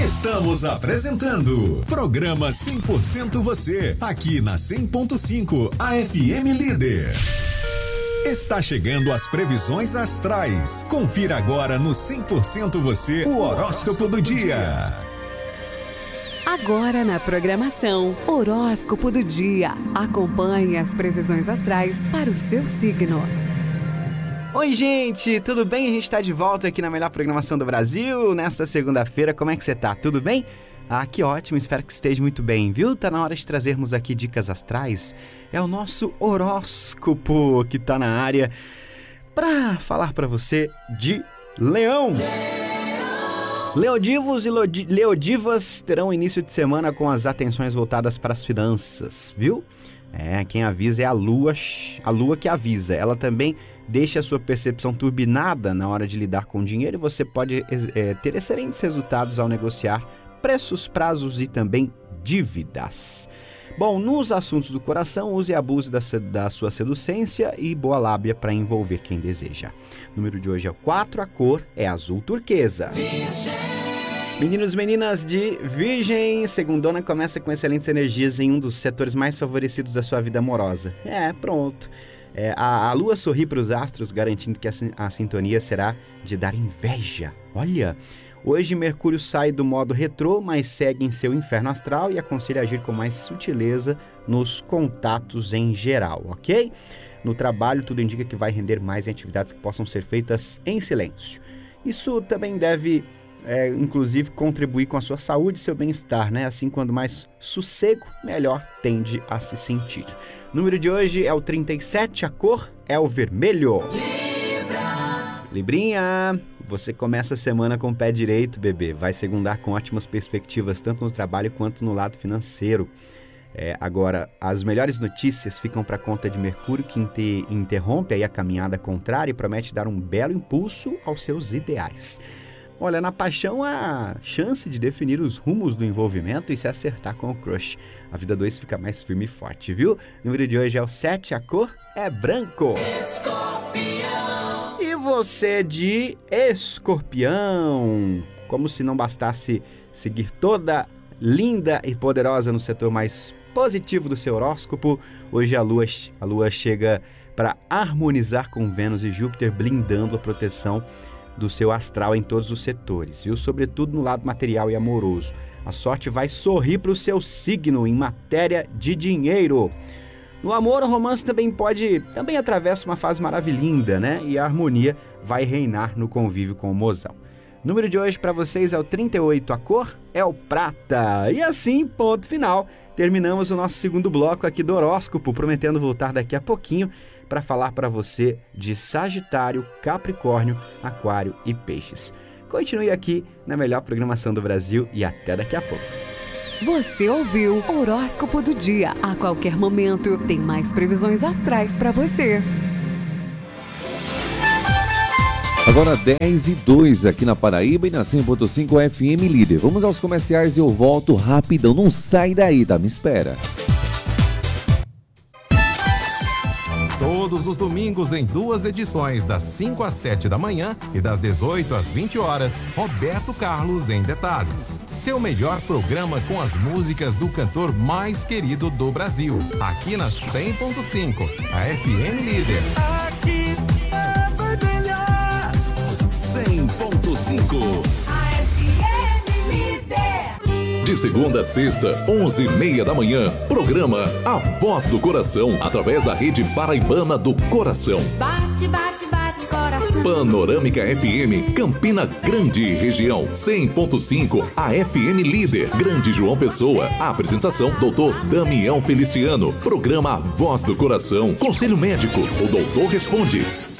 Estamos apresentando programa 100% Você, aqui na 100.5, a FM Líder. Está chegando as previsões astrais. Confira agora no 100% Você o horóscopo do dia. Agora na programação, horóscopo do dia. Acompanhe as previsões astrais para o seu signo. Oi, gente, tudo bem? A gente está de volta aqui na melhor programação do Brasil, nesta segunda-feira. Como é que você tá? Tudo bem? Ah, que ótimo, espero que esteja muito bem, viu? Tá na hora de trazermos aqui dicas astrais. É o nosso horóscopo que tá na área para falar para você de Leão. Leodivos e Leodivas terão início de semana com as atenções voltadas para as finanças, viu? Quem avisa é a Lua que avisa. Ela também deixa a sua percepção turbinada na hora de lidar com o dinheiro e você pode ter excelentes resultados ao negociar preços, prazos e também dívidas. Bom, nos assuntos do coração, use e abuse da sua seducência e boa lábia para envolver quem deseja. O número de hoje é o 4, a cor é azul turquesa. Meninos e meninas de Virgem, segundona começa com excelentes energias em um dos setores mais favorecidos da sua vida amorosa. Pronto. A lua sorri para os astros, garantindo que a sintonia será de dar inveja. Olha, hoje Mercúrio sai do modo retrô, mas segue em seu inferno astral e aconselha a agir com mais sutileza nos contatos em geral, ok? No trabalho, tudo indica que vai render mais em atividades que possam ser feitas em silêncio. Isso também deve inclusive contribuir com a sua saúde e seu bem-estar, né? Assim, quando mais sossego, melhor tende a se sentir. O número de hoje é o 37, a cor é o vermelho. Librinha, você começa a semana com o pé direito, bebê. Vai segundar com ótimas perspectivas, tanto no trabalho quanto no lado financeiro. Agora, as melhores notícias ficam para conta de Mercúrio, que interrompe aí a caminhada contrária e promete dar um belo impulso aos seus ideais. Olha, na paixão, a chance de definir os rumos do envolvimento e se acertar com o crush. A vida 2 fica mais firme e forte, viu? O número de hoje é o 7, a cor é branco. Escorpião. E você de Escorpião? Como se não bastasse seguir toda linda e poderosa no setor mais positivo do seu horóscopo, hoje a Lua chega para harmonizar com Vênus e Júpiter, blindando a proteção do seu astral em todos os setores, viu? Sobretudo no lado material e amoroso. A sorte vai sorrir para o seu signo em matéria de dinheiro. No amor, o romance também atravessa uma fase maravilhosa, né? E a harmonia vai reinar no convívio com o mozão. O número de hoje para vocês é o 38, a cor é o prata. E assim, ponto final. Terminamos o nosso segundo bloco aqui do horóscopo, prometendo voltar daqui a pouquinho para falar para você de Sagitário, Capricórnio, Aquário e Peixes. Continue aqui na melhor programação do Brasil e até daqui a pouco. Você ouviu o horóscopo do dia. A qualquer momento tem mais previsões astrais para você. Agora 10:02 aqui na Paraíba e na 100.5 FM Líder. Vamos aos comerciais e eu volto rapidão. Não sai daí, tá? Me espera. Todos os domingos em 2 edições, das 5 às 7 da manhã e das 18 às 20 horas, Roberto Carlos em Detalhes. Seu melhor programa com as músicas do cantor mais querido do Brasil. Aqui na 100.5, a FM Líder. Aqui vai brilhar 100.5. De segunda a sexta, 11h30 da manhã, programa A Voz do Coração, através da Rede Paraibana do Coração. Bate, bate, bate, coração. Panorâmica FM, Campina Grande, região 100.5, a FM Líder, Grande João Pessoa. A apresentação, Dr. Damião Feliciano. Programa A Voz do Coração. Conselho médico, o doutor responde.